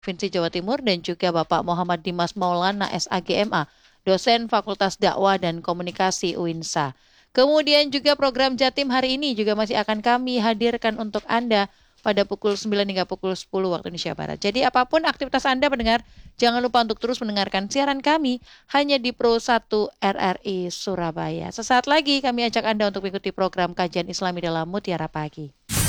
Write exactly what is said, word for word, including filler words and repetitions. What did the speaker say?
Provinsi Jawa Timur dan juga Bapak Muhammad Dimas Maulana S A G M A, dosen Fakultas Dakwah dan Komunikasi U I N S A. Kemudian juga program Jatim hari ini juga masih akan kami hadirkan untuk Anda pada pukul sembilan hingga pukul sepuluh waktu Indonesia Barat. Jadi apapun aktivitas Anda pendengar, jangan lupa untuk terus mendengarkan siaran kami hanya di Pro satu R R I Surabaya. Sesaat lagi kami ajak Anda untuk mengikuti program Kajian Islami dalam Mutiara Pagi.